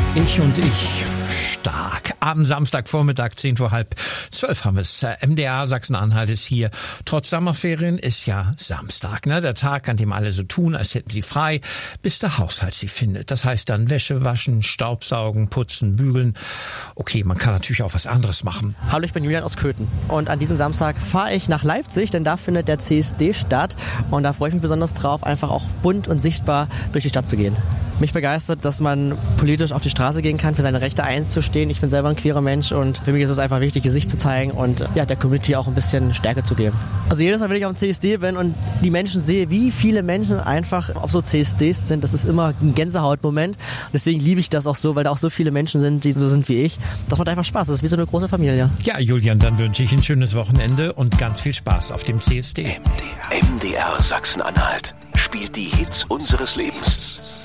Ich und ich. Stark. Am Samstagvormittag, 11:10 haben wir es. MDR Sachsen-Anhalt ist hier. Trotz Sommerferien ist ja Samstag, ne? Der Tag, an dem alle so tun, als hätten sie frei, bis der Haushalt sie findet. Das heißt dann Wäsche waschen, Staubsaugen, putzen, bügeln. Okay, man kann natürlich auch was anderes machen. Hallo, ich bin Julian aus Köthen. Und an diesem Samstag fahre ich nach Leipzig, denn da findet der CSD statt. Und da freue ich mich besonders drauf, einfach auch bunt und sichtbar durch die Stadt zu gehen. Mich begeistert, dass man politisch auf die Straße gehen kann, für seine Rechte einzustehen. Ich bin selber ein queerer Mensch und für mich ist es einfach wichtig, Gesicht zu zeigen und ja, der Community auch ein bisschen Stärke zu geben. Also jedes Mal, wenn ich auf dem CSD bin und die Menschen sehe, wie viele Menschen einfach auf so CSDs sind, das ist immer ein Gänsehautmoment. Deswegen liebe ich das auch so, weil da auch so viele Menschen sind, die so sind wie ich. Das macht einfach Spaß. Das ist wie so eine große Familie. Ja, Julian, dann wünsche ich ein schönes Wochenende und ganz viel Spaß auf dem CSD. MDR Sachsen-Anhalt spielt die Hits unseres Lebens.